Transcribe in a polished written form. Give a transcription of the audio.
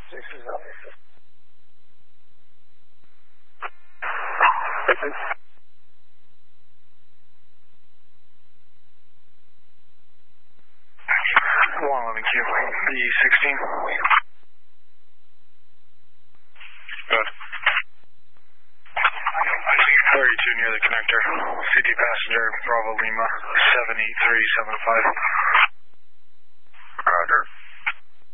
6 is up. Q, B16. Good. 32 near the connector. CT passenger, Bravo Lima, 78375. Roger.